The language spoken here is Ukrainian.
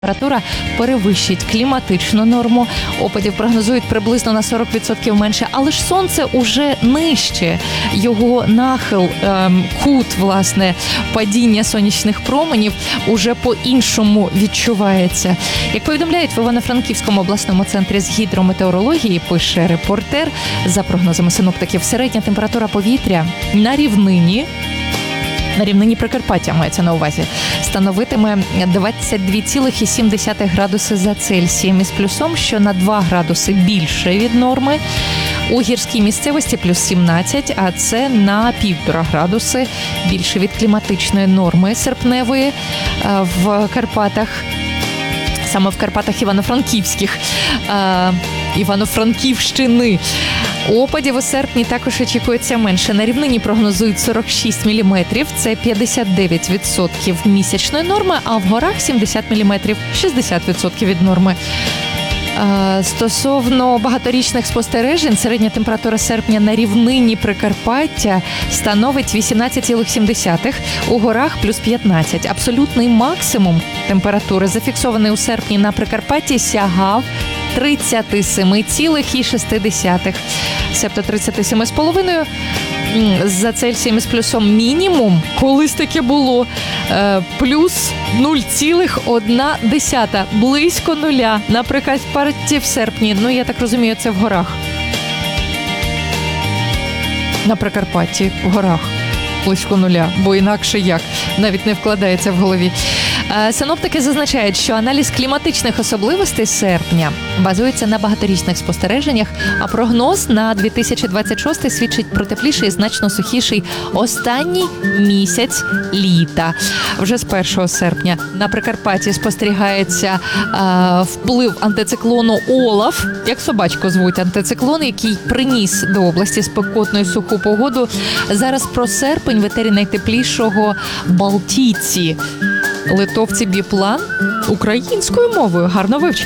Температура перевищить кліматичну норму, опадів прогнозують приблизно на 40% менше, але ж сонце уже нижче, його нахил, кут, власне, падіння сонячних променів уже по-іншому відчувається. Як повідомляють в Івано-Франківському обласному центрі з гідрометеорології, пише репортер, за прогнозами синоптиків, середня температура повітря на рівнині Прикарпаття, мається на увазі, становитиме 22,7 градуси за Цельсієм із плюсом, що на 2 градуси більше від норми. У гірській місцевості плюс 17, а це на 1,5 градуси більше від кліматичної норми серпневої в Карпатах. Саме в Карпатах Івано-Франківщини. Опадів у серпні також очікується менше. На рівнині прогнозують 46 мм, це 59% місячної норми, а в горах 70 мм, 60% від норми. Стосовно багаторічних спостережень, середня температура серпня на рівнині Прикарпаття становить 18,7, у горах плюс 15. Абсолютний максимум температури, зафіксований у серпні на Прикарпатті, сягав 37,6, себто 37,5 за Цельсієм із плюсом. Мінімум, колись таке було, плюс 0,1, близько нуля на Прикарпатті в серпні. Ну, я так розумію, це в горах. На Прикарпатті, в горах. Близько нуля, бо інакше як, навіть не вкладається в голові. Синоптики зазначають, що аналіз кліматичних особливостей серпня базується на багаторічних спостереженнях, а прогноз на 2026 свідчить про тепліший і значно сухіший останній місяць літа. Вже з 1 серпня на Прикарпатті спостерігається вплив антициклону Олаф, як собачку звуть антициклон, який приніс до області спекотну і суху погоду. Зараз про серпень в етері найтеплішого Балтійці. Литовці біплан українською мовою. Гарно вивчили.